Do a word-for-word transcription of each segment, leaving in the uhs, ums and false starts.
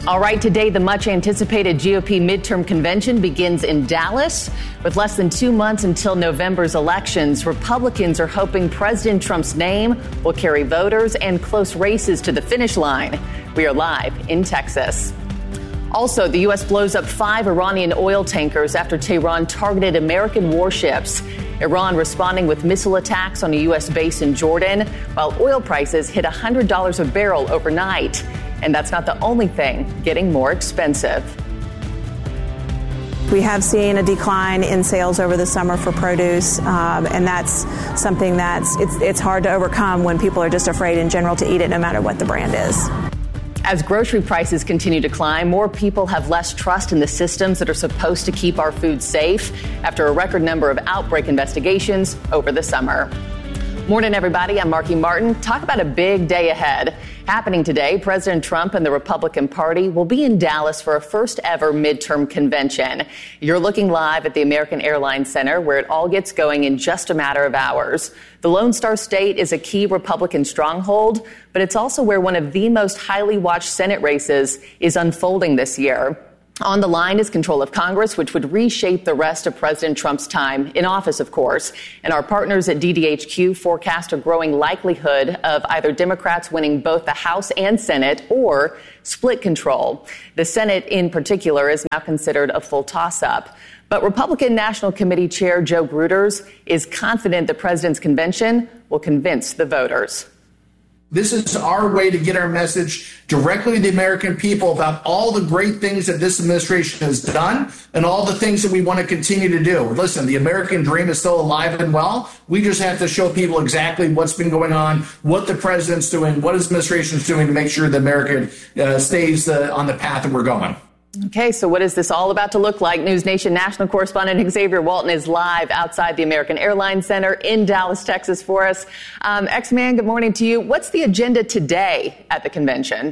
All right, today the much-anticipated G O P midterm convention begins in Dallas. With less than two months until November's elections, Republicans are hoping President Trump's name will carry voters and close races to the finish line. We are live in Texas. Also, the U S blows up five Iranian oil tankers after Tehran targeted American warships. Iran responding with missile attacks on a U S base in Jordan, while oil prices hit one hundred dollars a barrel overnight. And that's not the only thing getting more expensive. We have seen a decline in sales over the summer for produce, um, and that's something that's it's, it's hard to overcome when people are just afraid in general to eat it no matter what the brand is. As grocery prices continue to climb, more people have less trust in the systems that are supposed to keep our food safe after a record number of outbreak investigations over the summer. Morning, everybody. I'm Marky Martin. Talk about a big day ahead. Happening today, President Trump and the Republican Party will be in Dallas for a first ever midterm convention. You're looking live at the American Airlines Center, where it all gets going in just a matter of hours. The Lone Star State is a key Republican stronghold, but it's also where one of the most highly watched Senate races is unfolding this year. On the line is control of Congress, which would reshape the rest of President Trump's time in office, of course. And our partners at D D H Q forecast a growing likelihood of either Democrats winning both the House and Senate or split control. The Senate, in particular, is now considered a full toss-up. But Republican National Committee Chair Joe Gruters is confident the president's convention will convince the voters. This is our way to get our message directly to the American people about all the great things that this administration has done and all the things that we want to continue to do. Listen, the American dream is still alive and well. We just have to show people exactly what's been going on, what the president's doing, what his administration is doing to make sure that America uh, stays uh, on the path that we're going. Okay, so what is this all about to look like? News Nation national correspondent Xavier Walton is live outside the American Airlines Center in Dallas, Texas for us. Um, X-Man, good morning to you. What's the agenda today at the convention?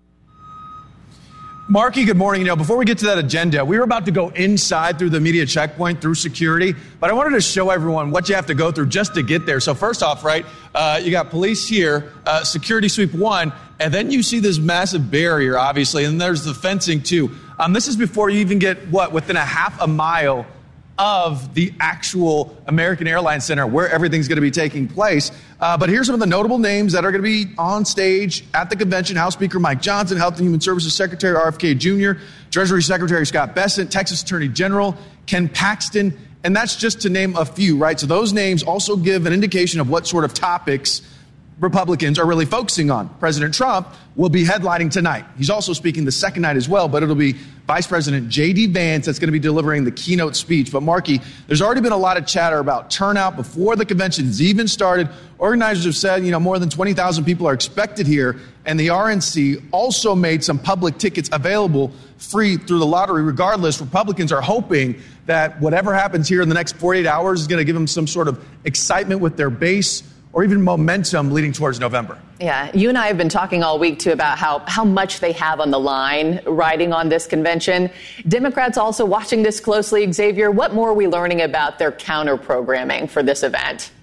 Marky, good morning. You know, before we get to that agenda, we were about to go inside through the media checkpoint, through security, but I wanted to show everyone what you have to go through just to get there. So first off, right, uh, you got police here, uh, security sweep one, and then you see this massive barrier, obviously, and there's the fencing too. Um, this is before you even get, what, within a half a mile of the actual American Airlines Center where everything's going to be taking place. Uh, but here's some of the notable names that are going to be on stage at the convention. House Speaker Mike Johnson, Health and Human Services Secretary R F K Junior, Treasury Secretary Scott Bessent, Texas Attorney General Ken Paxton, and that's just to name a few, right? So those names also give an indication of what sort of topics Republicans are really focusing on. President Trump will be headlining tonight. He's also speaking the second night as well, but it'll be Vice President J D Vance that's going to be delivering the keynote speech. But Marky, there's already been a lot of chatter about turnout before the convention's even started. Organizers have said, you know, more than twenty thousand people are expected here, and the R N C also made some public tickets available free through the lottery. Regardless, Republicans are hoping that whatever happens here in the next forty-eight hours is going to give them some sort of excitement with their base or even momentum leading towards November. Yeah, you and I have been talking all week, too, about how, how much they have on the line riding on this convention. Democrats also watching this closely. Xavier, what more are we learning about their counter-programming for this event?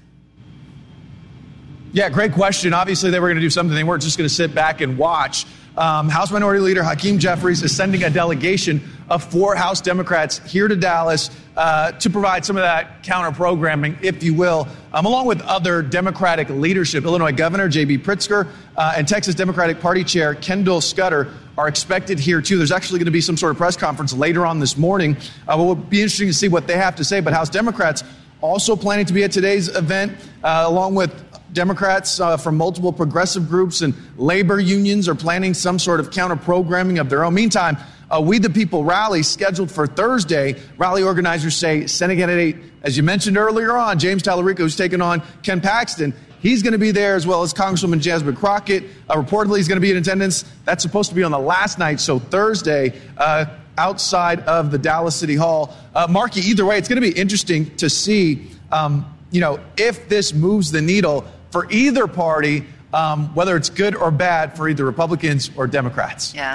Yeah, great question. Obviously, they were going to do something. They weren't just going to sit back and watch. Um, House Minority Leader Hakeem Jeffries is sending a delegation of four House Democrats here to Dallas uh, to provide some of that counter-programming, if you will, um, along with other Democratic leadership. Illinois Governor J B Pritzker uh, and Texas Democratic Party Chair Kendall Scudder are expected here, too. There's actually going to be some sort of press conference later on this morning. Uh, it will be interesting to see what they have to say. But House Democrats also planning to be at today's event, uh, along with Democrats uh, from multiple progressive groups and labor unions are planning some sort of counter-programming of their own. Meantime, a We the People rally scheduled for Thursday. Rally organizers say Senate candidate, as you mentioned earlier on, James Tallarico, who's taken on Ken Paxton, he's going to be there, as well as Congresswoman Jasmine Crockett. Uh, reportedly, he's going to be in attendance. That's supposed to be on the last night, so Thursday, uh, outside of the Dallas City Hall. Uh, Marky, either way, it's going to be interesting to see, um, you know, if this moves the needle for either party, um, whether it's good or bad for either Republicans or Democrats. Yeah.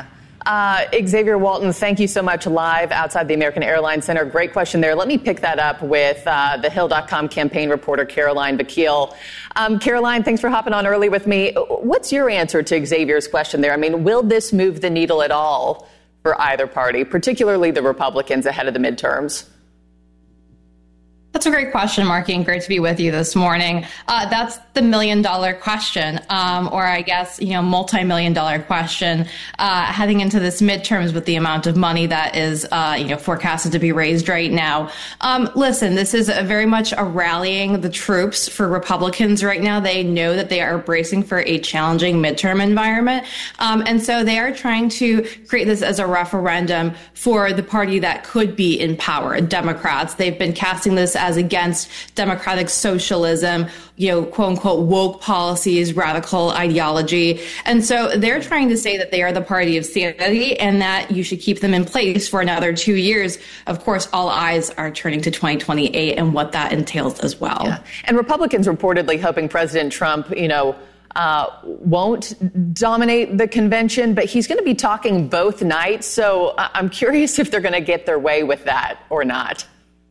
Uh, Xavier Walton, thank you so much, live outside the American Airlines Center. Great question there. Let me pick that up with uh, the Hill dot com campaign reporter, Caroline Vakil. Um, Caroline, thanks for hopping on early with me. What's your answer to Xavier's question there? I mean, will this move the needle at all for either party, particularly the Republicans ahead of the midterms? That's a great question, Marky, and great to be with you this morning. Uh, that's the million dollar question, um, or I guess, you know, multi-million dollar question, uh, heading into this midterms with the amount of money that is, uh, you know, forecasted to be raised right now. Um, listen, this is a very much a rallying the troops for Republicans right now. They know that they are bracing for a challenging midterm environment. Um, and so they are trying to create this as a referendum for the party that could be in power, Democrats. They've been casting this as against democratic socialism, you know, quote unquote, woke policies, radical ideology. And so they're trying to say that they are the party of sanity and that you should keep them in place for another two years. Of course, all eyes are turning to twenty twenty-eight and what that entails as well. Yeah. And Republicans reportedly hoping President Trump, you know, Uh, won't dominate the convention, but he's going to be talking both nights. So uh, I'm curious if they're going to get their way with that or not.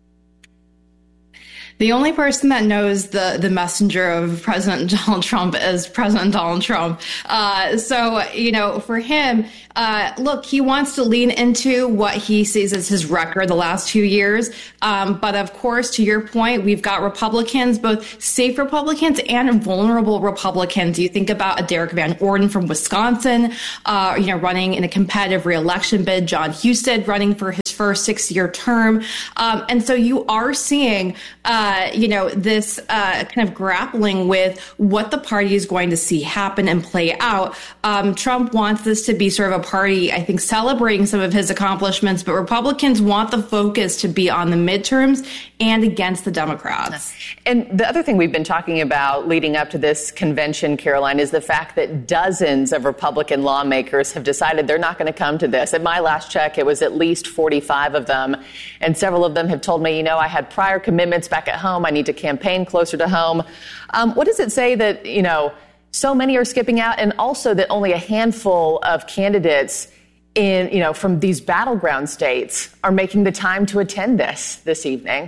The only person that knows the, the messenger of President Donald Trump is President Donald Trump. Uh, so, you know, for him, uh, look, he wants to lean into what he sees as his record the last two years. Um, but of course, to your point, we've got Republicans, both safe Republicans and vulnerable Republicans. You think about a Derek Van Orden from Wisconsin, uh, you know, running in a competitive reelection bid, John Husted running for his first six-year term. Um, and so you are seeing, uh, you know, this uh, kind of grappling with what the party is going to see happen and play out. Um, Trump wants this to be sort of a party, I think, celebrating some of his accomplishments, but Republicans want the focus to be on the midterms and against the Democrats. And the other thing we've been talking about leading up to this convention, Caroline, is the fact that dozens of Republican lawmakers have decided they're not going to come to this. At my last check, it was at least forty-five of them. And several of them have told me, you know, I had prior commitments back at home. I need to campaign closer to home. Um, what does it say that, you know, so many are skipping out, and also that only a handful of candidates in, you know, from these battleground states are making the time to attend this this evening?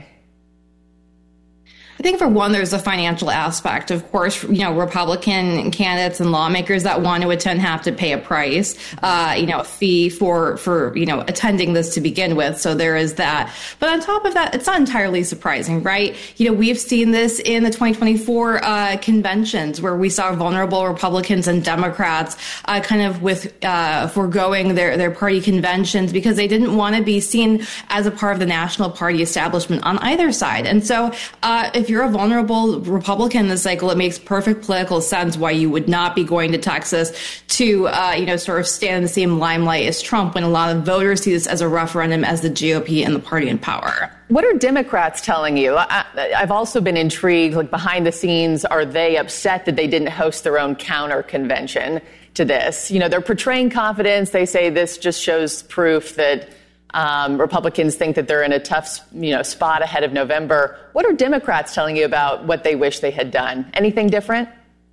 I think, for one, there's a financial aspect. Of course, you know, Republican candidates and lawmakers that want to attend have to pay a price, uh, you know, a fee for, for, you know, attending this to begin with. So there is that. But on top of that, it's not entirely surprising, right? You know, we've seen this in the twenty twenty-four uh, conventions where we saw vulnerable Republicans and Democrats uh, kind of with uh, foregoing their, their party conventions because they didn't want to be seen as a part of the national party establishment on either side. And so uh, if you're a vulnerable Republican this cycle, it makes perfect political sense why you would not be going to Texas to, uh, you know, sort of stand in the same limelight as Trump when a lot of voters see this as a referendum as the G O P and the party in power. What are Democrats telling you? I, I've also been intrigued, like behind the scenes, are they upset that they didn't host their own counter convention to this? You know, they're portraying confidence. They say this just shows proof that Um, Republicans think that they're in a tough, you know, spot ahead of November. What are Democrats telling you about what they wish they had done? Anything different?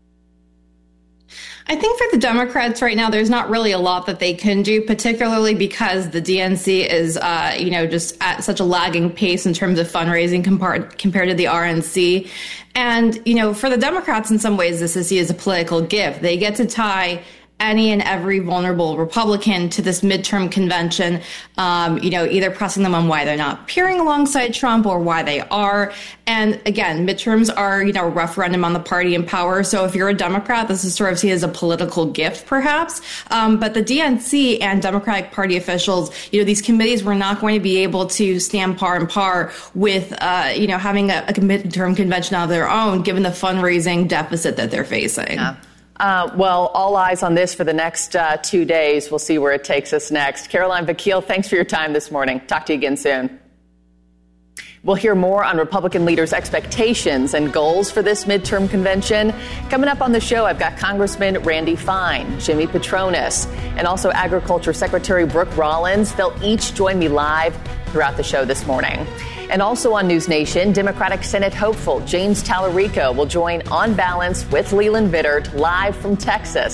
I think for the Democrats right now, there's not really a lot that they can do, particularly because the D N C is, uh, you know, just at such a lagging pace in terms of fundraising compared compared to the R N C. And, you know, for the Democrats, in some ways, this is seen as a political gift. They get to tie any and every vulnerable Republican to this midterm convention, um, you know, either pressing them on why they're not appearing alongside Trump or why they are. And again, midterms are, you know, a referendum on the party in power. So if you're a Democrat, this is sort of seen as a political gift, perhaps. Um, but the D N C and Democratic Party officials, you know, these committees were not going to be able to stand par and par with, uh, you know, having a, a midterm convention of their own, given the fundraising deficit that they're facing. Yeah. Uh, well, all eyes on this for the next uh, two days. We'll see where it takes us next. Caroline Vakil, thanks for your time this morning. Talk to you again soon. We'll hear more on Republican leaders' expectations and goals for this midterm convention. Coming up on the show, I've got Congressman Randy Fine, Jimmy Patronis, and also Agriculture Secretary Brooke Rollins. They'll each join me live throughout the show this morning. And also on News Nation, Democratic Senate hopeful James Tallarico will join On Balance with Leland Vittert live from Texas.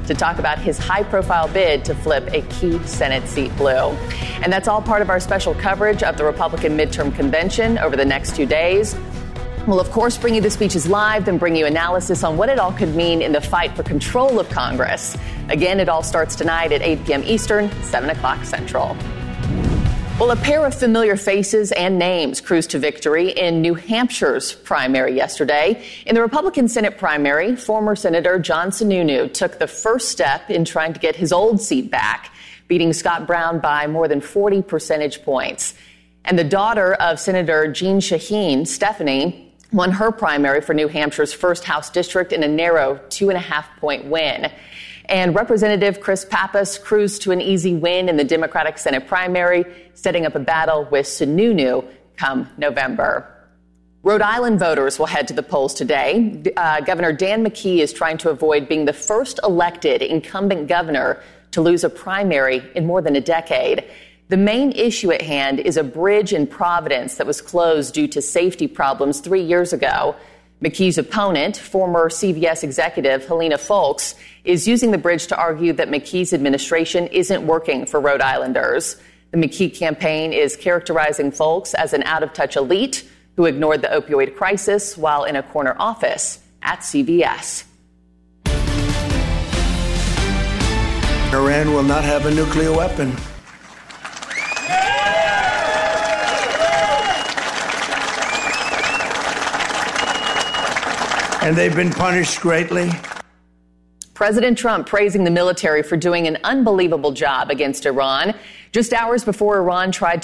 to talk about his high-profile bid to flip a key Senate seat blue. And that's all part of our special coverage of the Republican midterm convention over the next two days. We'll, of course, bring you the speeches live, then bring you analysis on what it all could mean in the fight for control of Congress. Again, it all starts tonight at eight p.m. Eastern, seven o'clock Central. Well, a pair of familiar faces and names cruised to victory in New Hampshire's primary yesterday. In the Republican Senate primary, former Senator John Sununu took the first step in trying to get his old seat back, beating Scott Brown by more than forty percentage points. And the daughter of Senator Jeanne Shaheen, Stephanie, won her primary for New Hampshire's first House district in a narrow two and a half point win. And Representative Chris Pappas cruised to an easy win in the Democratic Senate primary, setting up a battle with Sununu come November. Rhode Island voters will head to the polls today. Uh, Governor Dan McKee is trying to avoid being the first elected incumbent governor to lose a primary in more than a decade. The main issue at hand is a bridge in Providence that was closed due to safety problems three years ago. McKee's opponent, former C V S executive Helena Folks, is using the bridge to argue that McKee's administration isn't working for Rhode Islanders. The McKee campaign is characterizing Folks as an out-of-touch elite who ignored the opioid crisis while in a corner office at C V S. Iran will not have a nuclear weapon. And they've been punished greatly. President Trump praising the military for doing an unbelievable job against Iran. Just hours before Iran tried to